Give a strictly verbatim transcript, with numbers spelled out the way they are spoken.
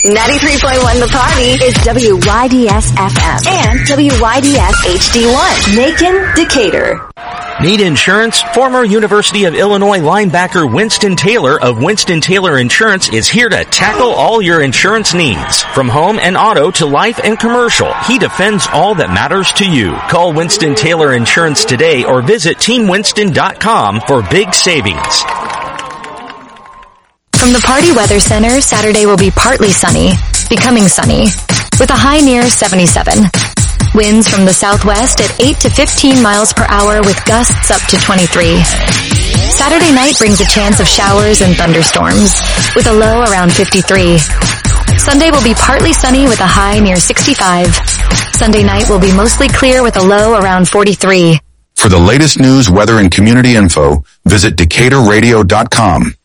ninety-three point one The Party is W Y D S F M and W Y D S H D one. Macon, Decatur. Need insurance? Former University of Illinois linebacker Winston Taylor of Winston Taylor Insurance is here to tackle all your insurance needs. From home and auto to life and commercial, he defends all that matters to you. Call Winston Taylor Insurance today or visit team winston dot com for big savings. From the Party Weather Center, Saturday will be partly sunny, becoming sunny, with a high near seventy-seven. Winds from the southwest at eight to fifteen miles per hour with gusts up to twenty-three. Saturday night brings a chance of showers and thunderstorms, with a low around fifty-three. Sunday will be partly sunny with a high near sixty-five. Sunday night will be mostly clear with a low around forty-three. For the latest news, weather, and community info, visit Decatur Radio dot com.